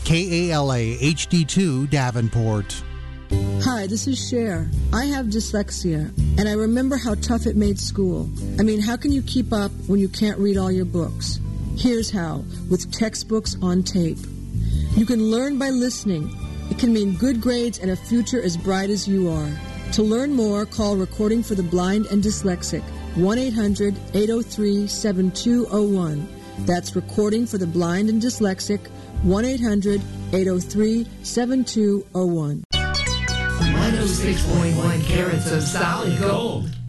KALA HD2 Davenport. Hi, this is Cher. I have dyslexia, and I remember how tough it made school. I mean, how can you keep up when you can't read all your books? Here's how, with textbooks on tape. You can learn by listening. It can mean good grades and a future as bright as you are. To learn more, call Recording for the Blind and Dyslexic, 1-800-803-7201. That's Recording for the Blind and Dyslexic, 1-800-803-7201. 106.1 carats of solid gold.